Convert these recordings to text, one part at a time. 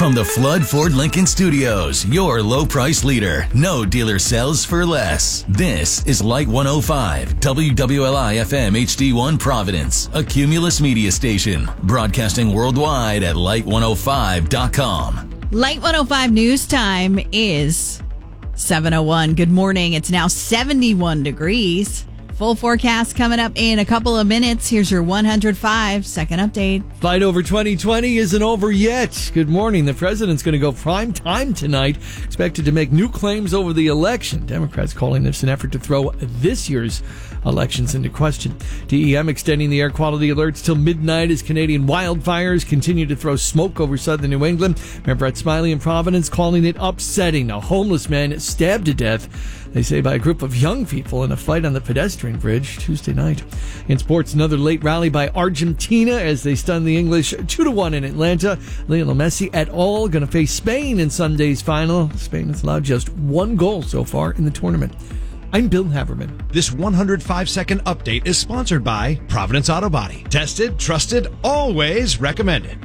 From the Flood Ford Lincoln Studios, your low price leader. No dealer sells for less. This is Light 105, WWLI FM HD1 Providence, a Cumulus media station, broadcasting worldwide at light105.com. Light 105 news time is 7:01. Good morning. It's now 71 degrees. Full forecast coming up in a couple of minutes. Here's your 105 second update. Fight over 2020 isn't over yet. Good morning. The president's going to go prime time tonight, expected to make new claims over the election. Democrats calling this an effort to throw this year's elections into question. DEM extending the air quality alerts till midnight as Canadian wildfires continue to throw smoke over southern New England. Mayor Brett Smiley in Providence calling it upsetting. A homeless man stabbed to death, they say, by a group of young people in a fight on the pedestrian bridge Tuesday night. In sports, another late rally by Argentina as they stun the English 2-1 in Atlanta. Lionel Messi et al. Going to face Spain in Sunday's final. Spain has allowed just one goal so far in the tournament. I'm Bill Haberman. This 105-second update is sponsored by Providence Auto Body. Tested, trusted, always recommended.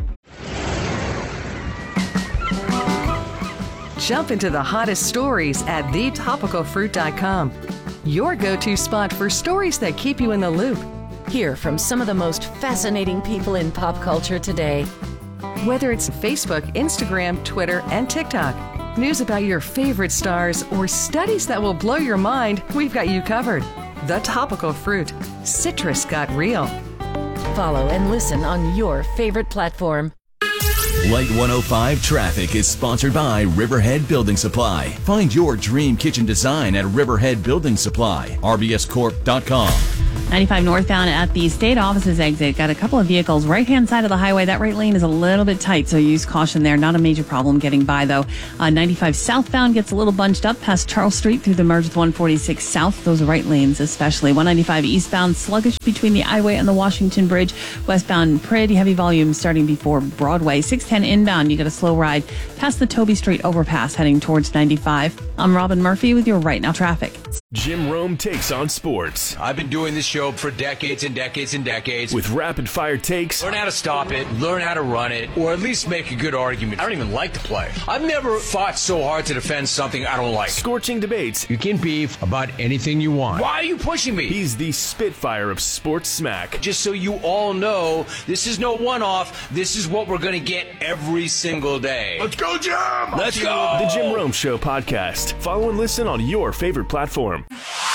Jump into the hottest stories at thetopicalfruit.com. Your go-to spot for stories that keep you in the loop. Hear from some of the most fascinating people in pop culture today. Whether it's Facebook, Instagram, Twitter, and TikTok. News about your favorite stars or studies that will blow your mind, we've got you covered. The Topical Fruit. Citrus got real. Follow and listen on your favorite platform. Light 105 traffic is sponsored by Riverhead Building Supply. Find your dream kitchen design at Riverhead Building Supply. rbscorp.com. 95 northbound at the state offices exit. Got a couple of vehicles right-hand side of the highway. That right lane is a little bit tight, so use caution there. Not a major problem getting by, though. 95 southbound gets a little bunched up past Charles Street through the merge with 146 south. Those right lanes especially. 195 eastbound sluggish between the highway and the Washington Bridge. Westbound pretty heavy volume starting before Broadway. 610 inbound, you get a slow ride past the Toby Street overpass heading towards 95. I'm Robin Murphy with your Right Now traffic. Jim Rome takes on sports. I've been doing this show for decades and decades and decades. With rapid fire takes. Learn how to stop it, learn how to run it, or at least make a good argument. I don't even like to play. I've never fought so hard to defend something I don't like. Scorching debates. You can beef about anything you want. Why are you pushing me? He's the Spitfire of sports smack. Just so you all know, this is no one-off. This is what we're going to get every single day. Let's go, Jim! Let's go! The Jim Rome Show podcast. Follow and listen on your favorite platform.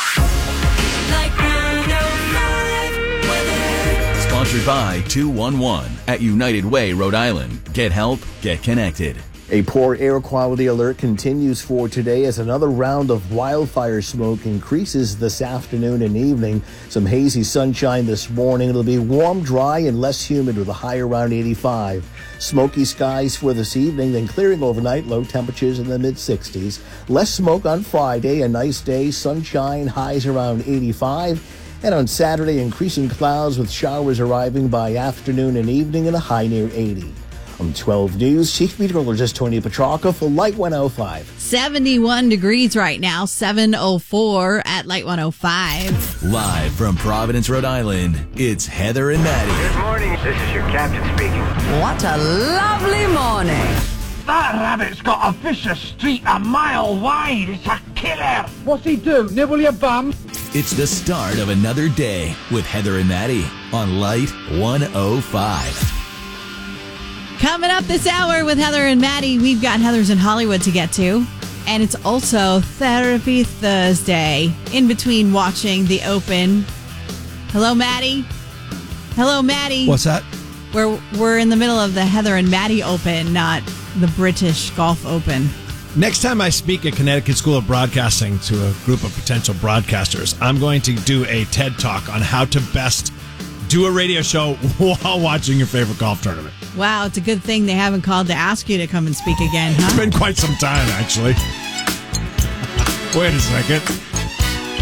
Sponsored by 211 at United Way, Rhode Island. Get help, get connected. A poor air quality alert continues for today as another round of wildfire smoke increases this afternoon and evening. Some hazy sunshine this morning. It'll be warm, dry, and less humid with a high around 85. Smoky skies for this evening, then clearing overnight, low temperatures in the mid-60s. Less smoke on Friday, a nice day, sunshine, highs around 85. And on Saturday, increasing clouds with showers arriving by afternoon and evening and a high near 80. On 12 News, Chief Meteorologist Tony Petrarca for Light 105. 71 degrees right now, 7:04 at Light 105. Live from Providence, Rhode Island, it's Heather and Maddie. Good morning. This is your captain speaking. What a lovely morning. That rabbit's got a vicious streak a mile wide. It's a killer. What's he do? Nibble your bum? It's the start of another day with Heather and Maddie on Light 105. Coming up this hour with Heather and Maddie, we've got Heather's in Hollywood to get to. And it's also Therapy Thursday, in between watching the Open. Hello, Maddie. Hello, Maddie. What's that? We're in the middle of the Heather and Maddie Open, not the British Golf Open. Next time I speak at Connecticut School of Broadcasting to a group of potential broadcasters, I'm going to do a TED Talk on how to best do a radio show while watching your favorite golf tournament. Wow, it's a good thing they haven't called to ask you to come and speak again, huh? It's been quite some time, actually. Wait a second.